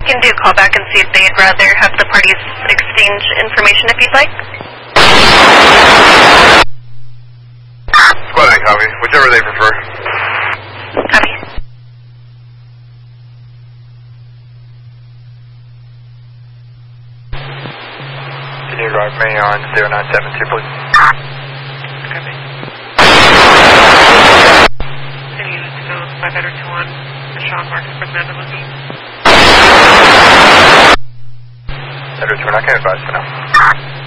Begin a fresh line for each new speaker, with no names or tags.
can do a call back and see if they'd rather have the parties exchange information if you'd like.
Squad 9, copy. Whichever they prefer.
Copy.
Can you drive me on 0972, please?
Copy. Any units go by better to one. Sean Marcus for Amanda Levine.
Better to one, I can't advise for now.